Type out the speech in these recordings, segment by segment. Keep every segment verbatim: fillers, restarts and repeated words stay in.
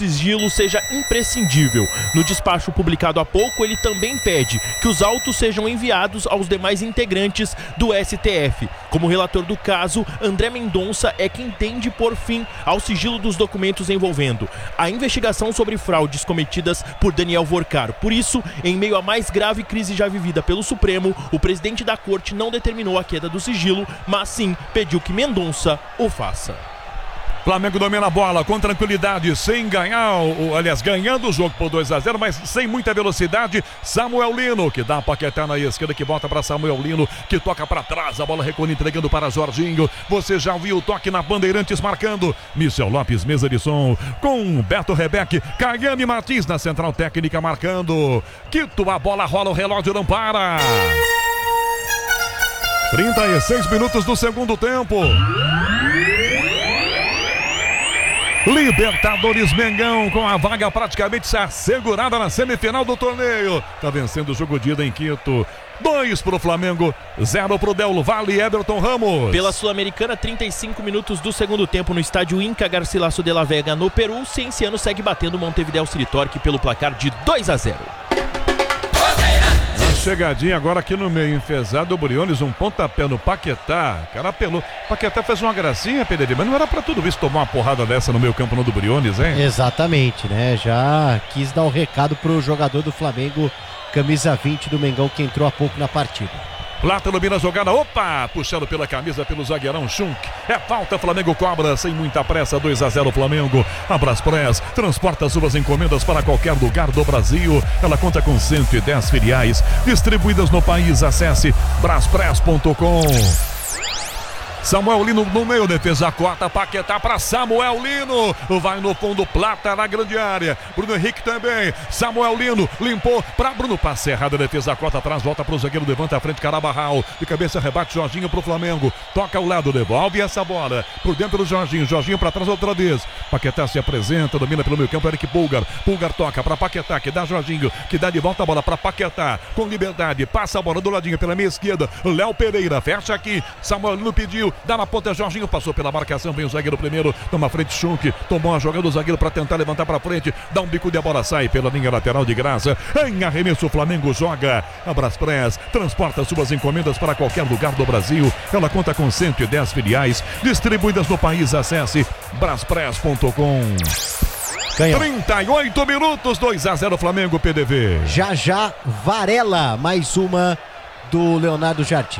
sigilo seja imprescindível. No despacho publicado há pouco, ele também pede que os autos sejam enviados aos demais integrantes do S T F. Como relator do caso, André Mendonça é quem tem de pôr fim ao sigilo dos documentos envolvendo a investigação sobre fraudes cometidas por Daniel Vorcar. Por isso, em meio à mais grave crise já vivida pelo Supremo, o presidente da corte não determinou a queda do sigilo, mas sim pediu que Mendonça o faça. Flamengo domina a bola com tranquilidade, sem ganhar, ou, aliás, ganhando o jogo por dois a zero, mas sem muita velocidade. Samuel Lino, que dá a Paquetá na esquerda, que volta para Samuel Lino, que toca para trás, a bola recolhe entregando para Jorginho. Você já viu o toque na Bandeirantes marcando. Michel Lopes, mesa de som, com Beto Rebeck, Caiane Martins na central técnica marcando. Quito, a bola rola, o relógio não para. trinta e seis minutos do segundo tempo. Libertadores Mengão com a vaga praticamente assegurada na semifinal do torneio. Tá vencendo o jogo de ida em Quito. Dois pro Flamengo, zero pro Del Valle e Everton Ramos. Pela Sul-Americana, trinta e cinco minutos do segundo tempo no estádio Inca Garcilaso de la Vega, no Peru. Cienciano segue batendo Montevideo City Torque pelo placar de dois a zero. Chegadinha agora aqui no meio, enfesado o Briones, um pontapé no Paquetá. O cara apelou. Paquetá fez uma gracinha, Pedro, mas não era pra tudo isso tomar uma porrada dessa no meio campo no do Briones, hein? Exatamente, né? Já quis dar um recado pro jogador do Flamengo, camisa vinte do Mengão, que entrou há pouco na partida. Plata domina a jogada, opa, puxado pela camisa pelo zagueirão Schunk. É falta, Flamengo cobra sem muita pressa, dois a zero Flamengo. A Braspress transporta suas encomendas para qualquer lugar do Brasil. Ela conta com cento e dez filiais distribuídas no país. Acesse braspress ponto com. Samuel Lino no meio, defesa corta, Paquetá para Samuel Lino, vai no fundo, Plata na grande área, Bruno Henrique também, Samuel Lino limpou para Bruno, passe errado, defesa corta atrás, volta para o zagueiro, levanta a frente, Carabarral, de cabeça rebate Jorginho para o Flamengo, toca ao lado, devolve essa bola, por dentro do Jorginho, Jorginho para trás outra vez, Paquetá se apresenta, domina pelo meio campo, Eric Pulgar, Pulgar toca para Paquetá, que dá Jorginho, que dá de volta a bola para Paquetá, com liberdade, passa a bola do ladinho pela meia esquerda, Léo Pereira, fecha aqui, Samuel Lino pediu, dá na ponta, Jorginho passou pela marcação, vem o zagueiro primeiro, toma a frente, Schunk, tomou a jogada do zagueiro para tentar levantar para frente, dá um bico de a bola, sai pela linha lateral de graça, em arremesso o Flamengo joga, a Braspress transporta suas encomendas para qualquer lugar do Brasil, ela conta com cento e dez filiais distribuídas no país, acesse braspress ponto com. Ganhou. trinta e oito minutos, dois a zero Flamengo, P D V. Já já, Varela, mais uma do Leonardo Jardim.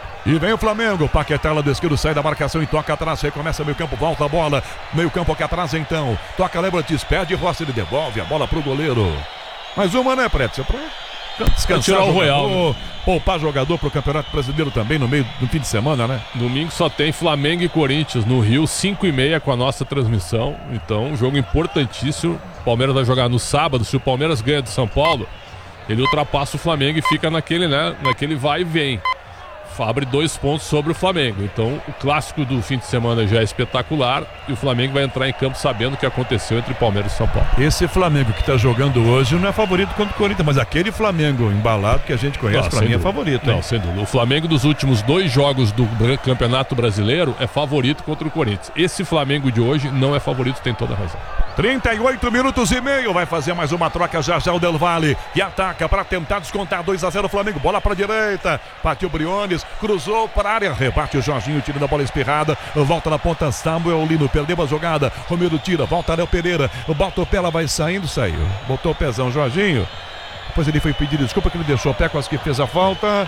E vem o Flamengo, Paquetá lá do esquerdo, sai da marcação e toca atrás, recomeça meio campo, volta a bola, meio campo aqui atrás então, toca Lebrantes, perde Rossi, ele devolve a bola pro goleiro. Mais uma, né, Prédio? Pra descansar tirar o jogador, Royal, né? Poupar jogador pro Campeonato Brasileiro também no meio do fim de semana, né? Domingo só tem Flamengo e Corinthians no Rio, cinco e meia com a nossa transmissão, então um jogo importantíssimo. O Palmeiras vai jogar no sábado, se o Palmeiras ganha do São Paulo, ele ultrapassa o Flamengo e fica naquele, né, naquele vai e vem. Abre dois pontos sobre o Flamengo. Então o clássico do fim de semana já é espetacular e o Flamengo vai entrar em campo sabendo o que aconteceu entre Palmeiras e São Paulo. Esse Flamengo que está jogando hoje não é favorito contra o Corinthians, mas aquele Flamengo embalado que a gente conhece, para mim dúvida. é favorito. Não, hein? sem dúvida. O Flamengo dos últimos dois jogos do Campeonato Brasileiro é favorito contra o Corinthians. Esse Flamengo de hoje não é favorito, tem toda a razão. trinta e oito minutos e meio, vai fazer mais uma troca já já o Del Valle, que ataca para tentar descontar dois a zero Flamengo, bola para direita, partiu Briones, cruzou para a área, rebate o Jorginho, tira da bola espirrada, volta na ponta Samuel Lino, perdeu a jogada, Romero tira, volta Léo Pereira, bota o pé, ela vai saindo, saiu, botou o pezão Jorginho, depois ele foi pedir desculpa que ele deixou o pé, quase que fez a falta.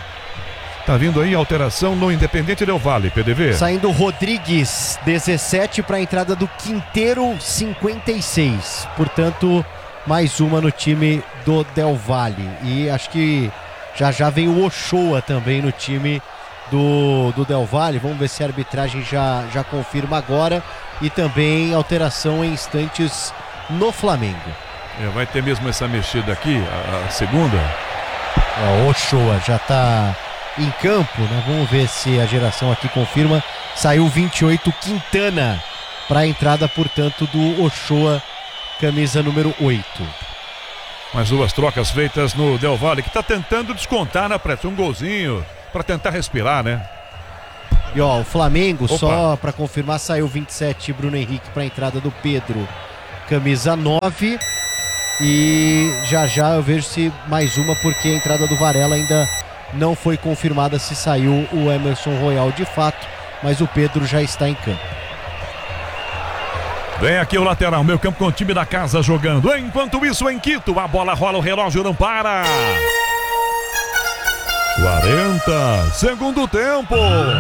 Tá vindo aí a alteração no Independente Del Valle, P D V. Saindo Rodrigues, dezessete para a entrada do Quinteiro, cinquenta e seis. Portanto, mais uma no time do Del Valle. E acho que já já vem o Ochoa também no time do, do Del Valle. Vamos ver se a arbitragem já, já confirma agora. E também alteração em instantes no Flamengo. É, vai ter mesmo essa mexida aqui, a, a segunda. É, o Ochoa já tá em campo, né? Vamos ver se a geração aqui confirma. Saiu vinte e oito, Quintana para a entrada, portanto, do Ochoa, camisa número oito. Mais duas trocas feitas no Del Valle, que está tentando descontar na pressa um golzinho para tentar respirar, né? E ó, o Flamengo, Opa. só para confirmar, saiu vinte e sete, Bruno Henrique para a entrada do Pedro. camisa nove. E já já eu vejo se mais uma, porque a entrada do Varela ainda não foi confirmada se saiu o Emerson Royal de fato, mas o Pedro já está em campo. Vem aqui o lateral, meu campo com o time da casa jogando. Enquanto isso, em Quito, a bola rola, o relógio não para. quarenta, segundo tempo.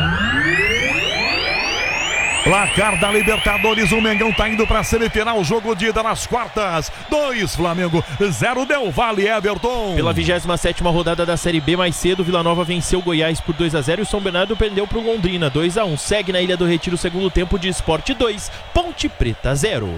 Placar da Libertadores, o Mengão tá indo pra semifinal, jogo de ida nas quartas. dois Flamengo, zero Del Valle, Everton. Pela vigésima sétima rodada da Série B, mais cedo, Vila Nova venceu Goiás por dois a zero e o São Bernardo perdeu pro Londrina dois a um. Segue na Ilha do Retiro o segundo tempo de Sport dois, Ponte Preta zero.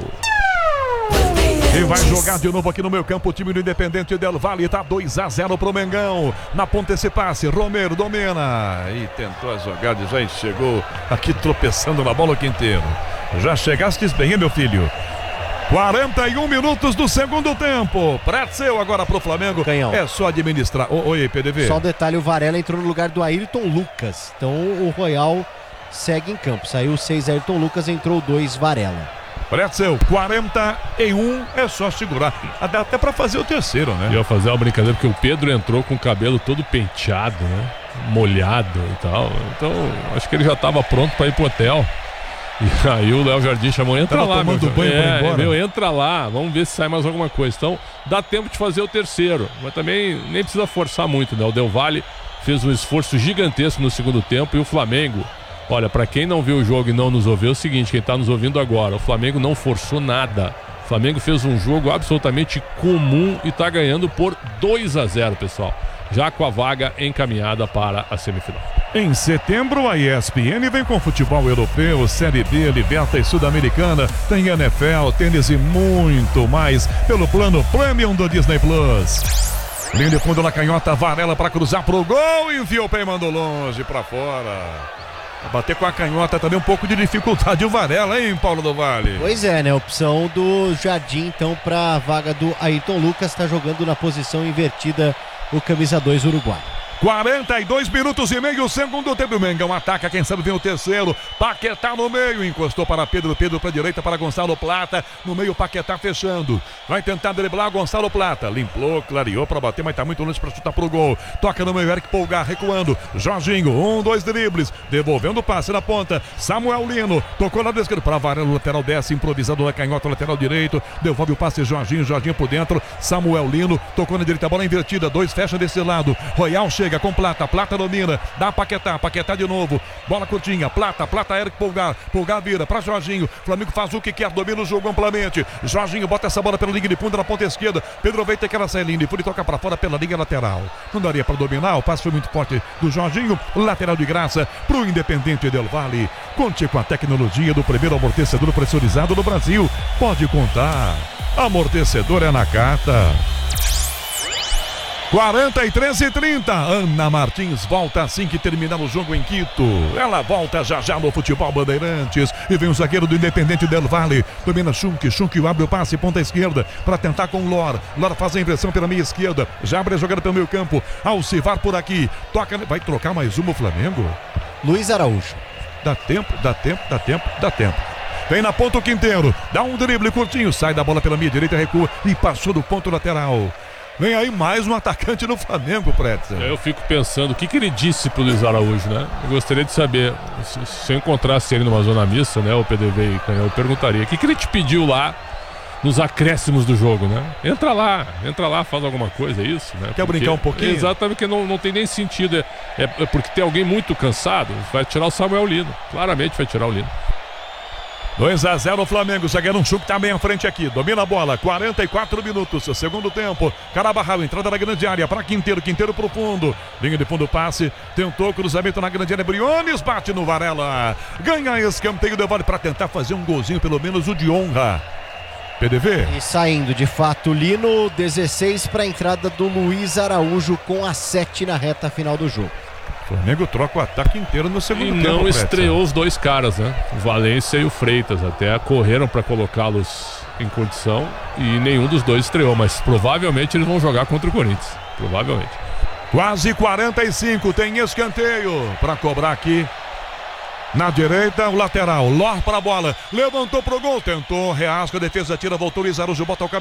E vai jogar de novo aqui no meu campo o time do Independente Del Valle, tá dois a zero pro Mengão. Na ponta esse passe, Romero domina e tentou a jogada, já chegou aqui tropeçando na bola o Quinteiro. Já chegaste bem, hein, meu filho? quarenta e um minutos do segundo tempo. Pretzel agora pro Flamengo. Canhão. É só administrar. O, oi, P D V. Só um detalhe, o Varela entrou no lugar do Ayrton Lucas. Então o Royal segue em campo. Saiu seis Ayrton Lucas, entrou dois Varela. Pretzel, quarenta e um, é só segurar. Dá até pra fazer o terceiro, né? Ia fazer uma brincadeira, porque o Pedro entrou com o cabelo todo penteado, né? Molhado e tal. Então, acho que ele já tava pronto pra ir pro hotel. E aí o Léo Jardim chamou, entra tava lá, meu, tomando banho é, pra ir embora. meu, entra lá, vamos ver se sai mais alguma coisa. Então, dá tempo de fazer o terceiro, mas também nem precisa forçar muito, né? O Del Valle fez um esforço gigantesco no segundo tempo e o Flamengo, olha, pra quem não viu o jogo e não nos ouviu, é o seguinte, quem tá nos ouvindo agora, o Flamengo não forçou nada. O Flamengo fez um jogo absolutamente comum e tá ganhando por dois a zero, pessoal. Já com a vaga encaminhada para a semifinal. Em setembro, a E S P N vem com futebol europeu, Série B, Libertadores Sul-Americana, tem N F L, tênis e muito mais pelo plano Premium do Disney Plus. Linha de fundo na canhota, Varela para cruzar pro gol, enviou o pé e mandou longe para fora. Bater com a canhota também um pouco de dificuldade o Varela, hein, Paulo do Vale? Pois é, né? Opção do Jardim, então, para a vaga do Ayrton Lucas, está jogando na posição invertida o camisa dois Uruguai. quarenta e dois minutos e meio, segundo tempo. O Mengão ataca, quem sabe vem o terceiro. Paquetá no meio, encostou para Pedro, Pedro para a direita para Gonçalo Plata. No meio, Paquetá fechando. Vai tentar driblar Gonçalo Plata. Limpou, clareou para bater, mas tá muito longe para chutar pro gol. Toca no meio, Eric Polgar recuando. Jorginho, um, dois dribles. Devolvendo o passe na ponta. Samuel Lino, tocou na esquerda para Varela, lateral desce, improvisado na canhota, lateral direito. Devolve o passe, Jorginho, Jorginho por dentro. Samuel Lino, tocou na direita, bola invertida. Dois fecha desse lado. Royal chega com Plata, Plata domina, dá Paquetá, Paquetá de novo, bola curtinha, Plata, Plata, Eric Polgar, Polgar vira para Jorginho, Flamengo faz o que quer, domina o jogo amplamente, Jorginho bota essa bola pela linha de fundo na ponta esquerda, Pedro Veita que ela sai linha de fundo e toca para fora pela linha lateral, não daria para dominar, o passe foi muito forte do Jorginho, lateral de graça pro Independente Del Valle. Conte com a tecnologia do primeiro amortecedor pressurizado do Brasil, pode contar, amortecedor é na carta. quarenta e três e trinta, Ana Martins volta assim que terminar o jogo em Quito. Ela volta já já no futebol Bandeirantes. E vem o zagueiro do Independente Del Valle. Domina Schunk, Schunk abre o passe, ponta esquerda, para tentar com Lor. Lor faz a inversão pela meia esquerda. Já abre a jogada pelo meio campo. Alcivar por aqui. Toca, vai trocar mais uma o Flamengo? Luiz Araújo. Dá tempo, dá tempo, dá tempo, dá tempo. Vem na ponta o Quinteiro. Dá um drible curtinho, sai da bola pela meia direita, recua e passou do ponto lateral. Vem aí mais um atacante do Flamengo, Pretzel. Eu fico pensando, o que, que ele disse pro Luiz Araújo, né? Eu gostaria de saber, se, se eu encontrasse ele numa zona mista, né, o P D V e Canhão, eu perguntaria, o que, que ele te pediu lá nos acréscimos do jogo, né? Entra lá, entra lá, faz alguma coisa, é isso, né? Quer porque, brincar um pouquinho? Exatamente, porque não, não tem nem sentido, é, é porque tem alguém muito cansado, vai tirar o Samuel Lino, claramente vai tirar o Lino. dois a zero o Flamengo, zagueiro um chute tá bem à frente aqui, domina a bola, quarenta e quatro minutos, segundo tempo, Carabarral, entrada na grande área, para Quinteiro, Quinteiro pro fundo, linha de fundo passe, tentou cruzamento na grande área, Briones bate no Varela, ganha escanteio, devolve para tentar fazer um golzinho, pelo menos o de honra. P D V. E saindo de fato Lino, dezesseis para a entrada do Luiz Araújo com a sete na reta final do jogo. O Flamengo troca o ataque inteiro no segundo e tempo. E não estreou os dois caras, né? O Valência e o Freitas. Até correram para colocá-los em condição e nenhum dos dois estreou. Mas provavelmente eles vão jogar contra o Corinthians. Provavelmente. Quase quarenta e cinco, tem escanteio para cobrar aqui Na direita, o lateral. Lor para a bola. Levantou pro gol. Tentou. Reasca. A defesa tira. Voltou. Luiz Araújo bota o